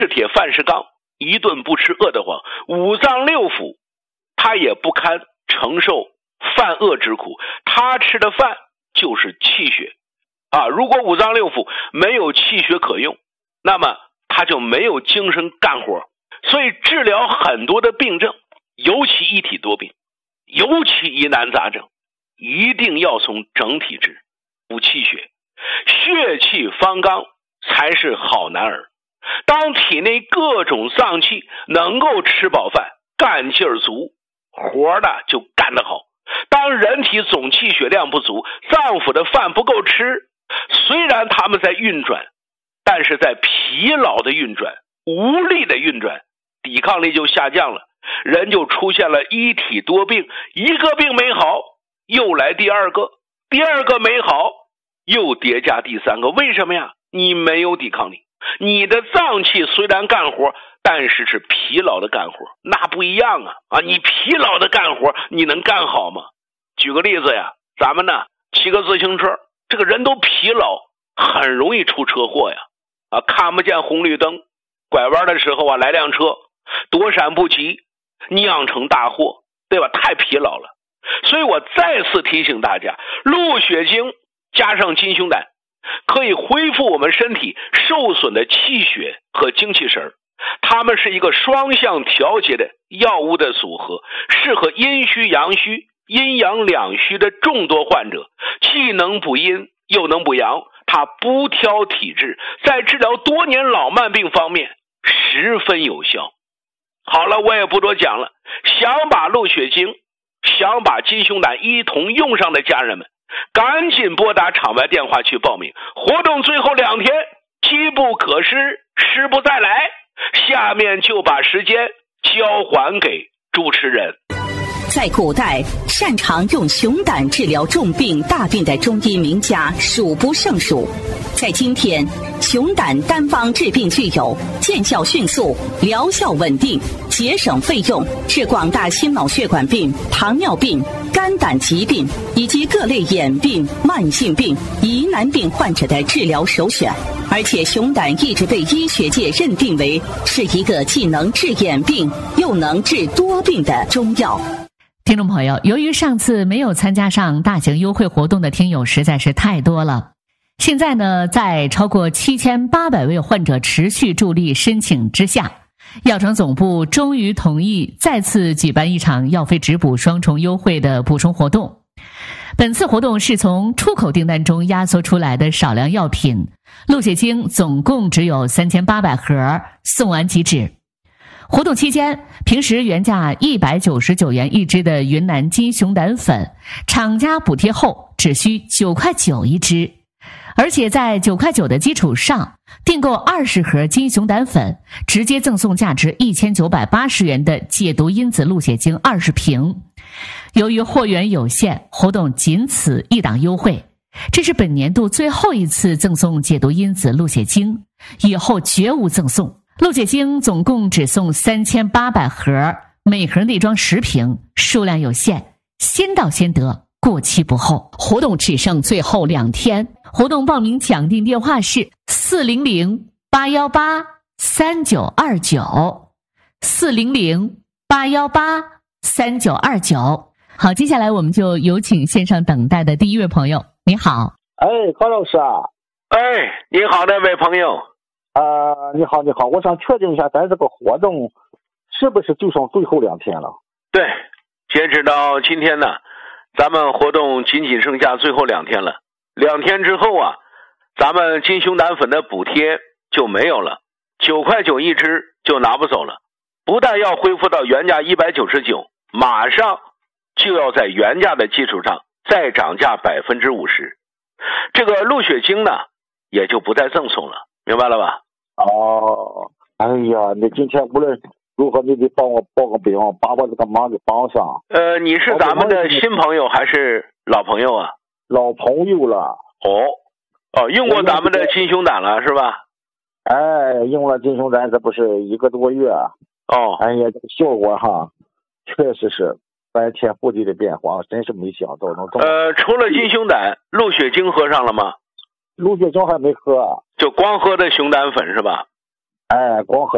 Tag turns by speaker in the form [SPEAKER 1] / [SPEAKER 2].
[SPEAKER 1] 是铁饭是钢，一顿不吃饿得慌。五脏六腑他也不堪承受犯恶之苦，他吃的饭就是气血啊！如果五脏六腑没有气血可用，那么他就没有精神干活。所以治疗很多的病症，尤其一体多病，尤其疑难杂症，一定要从整体治，补气血，血气方刚才是好男儿。当体内各种脏器能够吃饱饭，干劲儿足，活的就干得好。当人体总气血量不足，脏腑的饭不够吃，虽然他们在运转，但是在疲劳的运转，无力的运转，抵抗力就下降了，人就出现了一体多病，一个病没好，又来第二个，第二个没好，又叠加第三个。为什么呀？你没有抵抗力，你的脏器虽然干活，但是是疲劳的干活，那不一样啊！你疲劳的干活，你能干好吗？举个例子呀，咱们呢骑个自行车，这个人都疲劳，很容易出车祸呀！看不见红绿灯，拐弯的时候来辆车，躲闪不及，酿成大祸，对吧？太疲劳了。所以我再次提醒大家，鹿血精加上金熊胆可以恢复我们身体受损的气血和精气神，它们是一个双向调节的药物的组合，适合阴虚阳虚、阴阳两虚的众多患者，既能补阴又能补阳，它不挑体质，在治疗多年老慢病方面十分有效。好了，我也不多讲了，想把鹿血精、想把金熊胆一同用上的家人们，赶紧拨打场外电话去报名，活动最后2天，机不可失，失不再来。下面就把时间交还给主持人。
[SPEAKER 2] 在古代，擅长用熊胆治疗重病大病的中医名家数不胜数。在今天，熊胆单方治病具有见效迅速、疗效稳定、节省费用，是广大心脑血管病、糖尿病、肝胆疾病以及各类眼病、慢性病、疑难病患者的治疗首选。而且熊胆一直被医学界认定为是一个既能治眼病又能治多病的中药。
[SPEAKER 3] 听众朋友，由于上次没有参加上大型优惠活动的听友实在是太多了，现在呢，在超过7800位患者持续助力申请之下，药厂总部终于同意再次举办一场药费直补双重优惠的补充活动。本次活动是从出口订单中压缩出来的少量药品，鹿血精总共只有3800盒，送完即止。活动期间，平时原价199元一支的云南金熊胆粉，厂家补贴后只需9.9块一支，而且在9.9块的基础上，订购20盒金熊胆粉，直接赠送价值1980元的解毒因子鹿血精20瓶。由于货源有限，活动仅此一档优惠，这是本年度最后一次赠送解毒因子鹿血精，以后绝无赠送。鹿血精总共只送3800盒，每盒内装10瓶，数量有限，先到先得，过期不候。活动只剩最后2天，活动报名抢订电话是400-818-3929，400-818-3929。好，接下来我们就有请线上等待的第一位朋友。你好。
[SPEAKER 4] 高老师啊。
[SPEAKER 1] 你好，那位朋友。
[SPEAKER 4] 你好，我想确定一下，咱这个活动是不是就剩最后2天了？
[SPEAKER 1] 对，截止到今天呢，咱们活动仅剩下最后2天了。2天之后咱们金熊胆粉的补贴就没有了，9.9块一支就拿不走了。不但要恢复到原价199，马上就要在原价的基础上再涨价50%。这个鹿血精呢，也就不再赠送了，明白了吧？
[SPEAKER 4] 哎呀，你今天无论如何你得帮我报个兵，把我这个忙给帮上。
[SPEAKER 1] 你是咱们的新朋友还是老朋友啊？
[SPEAKER 4] 老朋友了。
[SPEAKER 1] 用过咱们的金熊胆了是吧？
[SPEAKER 4] 用了金熊胆，这不是1个多月。哎呀，这个效果确实是翻天覆地的变化，真是没想到能这么。
[SPEAKER 1] 除了金熊胆，鹿血精喝上了吗？
[SPEAKER 4] 鹿血精还没喝。
[SPEAKER 1] 就光喝的熊胆粉是吧？
[SPEAKER 4] 光喝